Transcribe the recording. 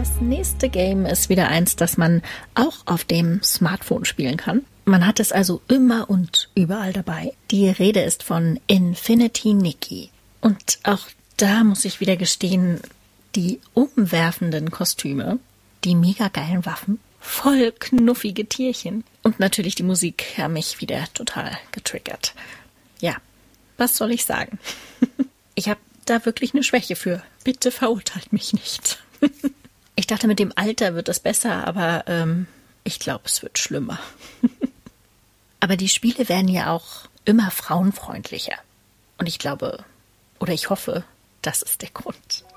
Das nächste Game ist wieder eins, das man auch auf dem Smartphone spielen kann. Man hat es also immer und überall dabei. Die Rede ist von Infinity Nikki. Und auch da muss ich wieder gestehen, die umwerfenden Kostüme, die mega geilen Waffen, voll knuffige Tierchen und natürlich die Musik haben mich wieder total getriggert. Ja, was soll ich sagen? Ich habe da wirklich eine Schwäche für. Bitte verurteilt mich nicht. Ich dachte, mit dem Alter wird es besser, aber ich glaube, es wird schlimmer. Aber die Spiele werden ja auch immer frauenfreundlicher. Und ich glaube, oder ich hoffe, das ist der Grund.